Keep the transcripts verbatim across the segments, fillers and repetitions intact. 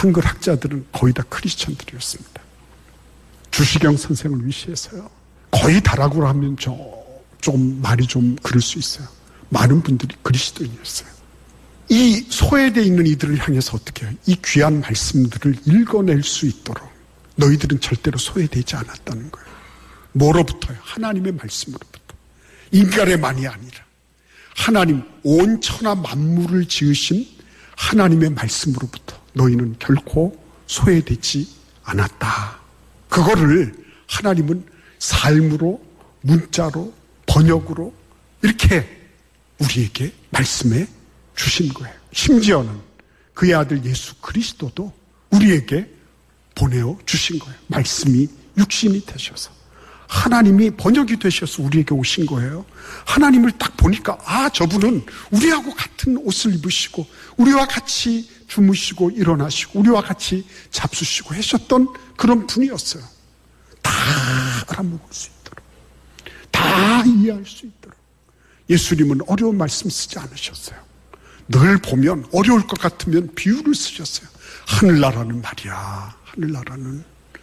한글 학자들은 거의 다 크리스천들이었습니다. 주시경 선생을 위시해서요. 거의 다라고 하면 좀, 좀 말이 좀 그럴 수 있어요. 많은 분들이 그리스도인이었어요. 이 소외되어 있는 이들을 향해서 어떻게 해요? 이 귀한 말씀들을 읽어낼 수 있도록 너희들은 절대로 소외되지 않았다는 거예요. 뭐로부터요? 하나님의 말씀으로부터. 인간의만이 아니라 하나님 온 천하 만물을 지으신 하나님의 말씀으로부터 너희는 결코 소외되지 않았다. 그거를 하나님은 삶으로, 문자로, 번역으로 이렇게 우리에게 말씀해 주신 거예요. 심지어는 그의 아들 예수 그리스도도 우리에게 보내어 주신 거예요. 말씀이 육신이 되셔서 하나님이 번역이 되셔서 우리에게 오신 거예요. 하나님을 딱 보니까 아, 저분은 우리하고 같은 옷을 입으시고 우리와 같이 주무시고 일어나시고 우리와 같이 잡수시고 하셨던 그런 분이었어요. 다 알아먹을 수 있도록, 다 이해할 수 있도록. 예수님은 어려운 말씀 쓰지 않으셨어요. 늘 보면 어려울 것 같으면 비유를 쓰셨어요. 하늘나라는 말이야, 하늘나라는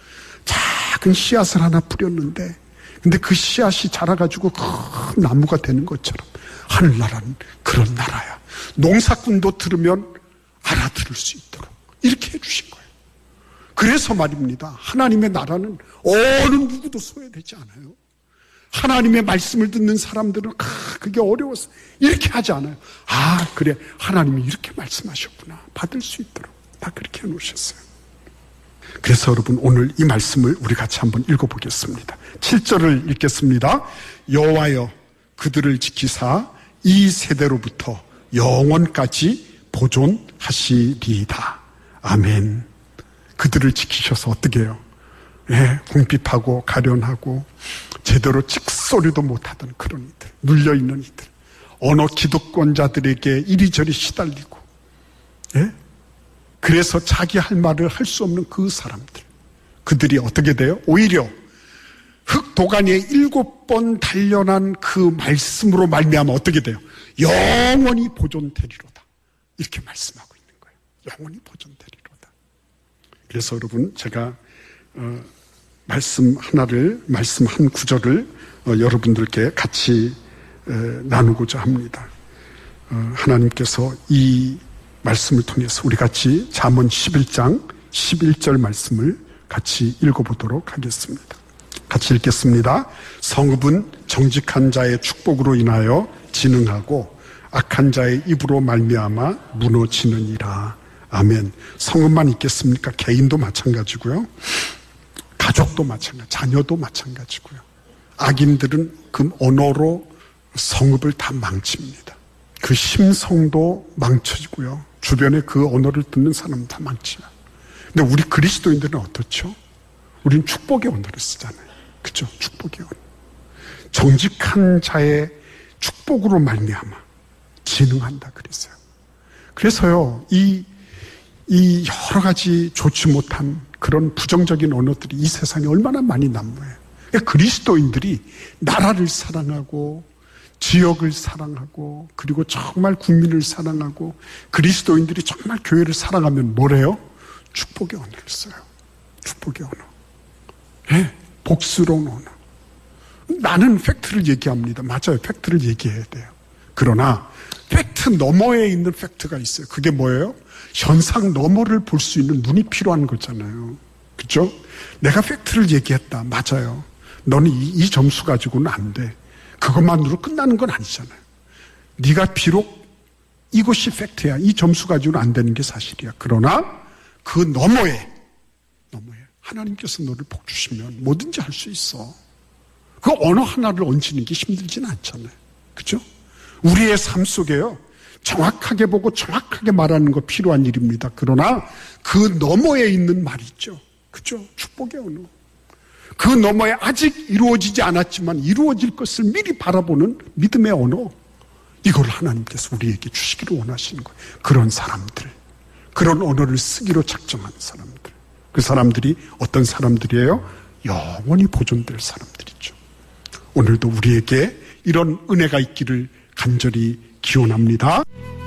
작은 씨앗을 하나 뿌렸는데 근데 그 씨앗이 자라가지고 큰 나무가 되는 것처럼 하늘나라는 그런 나라야. 농사꾼도 들으면 알아들을 수 있도록 이렇게 해주신 거예요. 그래서 말입니다. 하나님의 나라는 어느 누구도 소외되지 않아요. 하나님의 말씀을 듣는 사람들은 아, 그게 어려워서 이렇게 하지 않아요. 아, 그래, 하나님이 이렇게 말씀하셨구나. 받을 수 있도록 다 그렇게 해놓으셨어요. 그래서 여러분 오늘 이 말씀을 우리 같이 한번 읽어보겠습니다. 칠 절을 읽겠습니다. 여호와여 그들을 지키사 이 세대로부터 영원까지 보존하시리이다. 아멘. 그들을 지키셔서 어떻게 해요? 예, 궁핍하고 가련하고 제대로 찍소리도 못하던 그런 이들, 눌려있는 이들, 언어 기득권자들에게 이리저리 시달리고, 예? 그래서 자기 할 말을 할 수 없는 그 사람들, 그들이 어떻게 돼요? 오히려 흙도가니에 일곱 번 단련한 그 말씀으로 말미암아 어떻게 돼요? 영원히 보존되리로다. 이렇게 말씀하고 있는 거예요. 영원히 보존되리로다. 그래서 여러분 제가 어, 말씀 하나를, 말씀 한 구절을 어, 여러분들께 같이 에, 나누고자 합니다. 어, 하나님께서 이 말씀을 통해서 우리 같이 잠언 십일 장 십일 절 말씀을 같이 읽어보도록 하겠습니다. 같이 읽겠습니다. 성읍은 정직한 자의 축복으로 인하여 진흥하고 악한 자의 입으로 말미암아 무너지느니라. 아멘. 성읍만 있겠습니까? 개인도 마찬가지고요. 가족도 마찬가지, 자녀도 마찬가지고요. 악인들은 그 언어로 성읍을 다 망칩니다. 그 심성도 망쳐지고요. 주변에 그 언어를 듣는 사람은 다 망치요. 근데 우리 그리스도인들은 어떻죠? 우리는 축복의 언어를 쓰잖아요. 그죠? 축복의 언어. 정직한 자의 축복으로 말미암아 진흥한다 그랬어요. 그래서요, 이, 이 여러 가지 좋지 못한 그런 부정적인 언어들이 이 세상에 얼마나 많이 난무해요. 그리스도인들이 나라를 사랑하고 지역을 사랑하고 그리고 정말 국민을 사랑하고 그리스도인들이 정말 교회를 사랑하면 뭐래요? 축복의 언어를 써요. 축복의 언어. 네, 복스러운 언어. 나는 팩트를 얘기합니다. 맞아요. 팩트를 얘기해야 돼요. 그러나 팩트 너머에 있는 팩트가 있어요. 그게 뭐예요? 현상 너머를 볼 수 있는 눈이 필요한 거잖아요. 그렇죠? 내가 팩트를 얘기했다. 맞아요. 너는 이, 이 점수 가지고는 안 돼. 그것만으로 끝나는 건 아니잖아요. 네가 비록 이것이 팩트야. 이 점수 가지고는 안 되는 게 사실이야. 그러나 그 너머에 너머에 하나님께서 너를 복 주시면 뭐든지 할 수 있어. 그 언어 하나를 얹히는 게 힘들지는 않잖아요. 그렇죠? 우리의 삶 속에요. 정확하게 보고 정확하게 말하는 거 필요한 일입니다. 그러나 그 너머에 있는 말 있죠. 그죠? 축복의 언어. 그 너머에 아직 이루어지지 않았지만 이루어질 것을 미리 바라보는 믿음의 언어. 이걸 하나님께서 우리에게 주시기를 원하시는 거예요. 그런 사람들. 그런 언어를 쓰기로 작정한 사람들. 그 사람들이 어떤 사람들이에요? 영원히 보존될 사람들이죠. 오늘도 우리에게 이런 은혜가 있기를 간절히 기원합니다.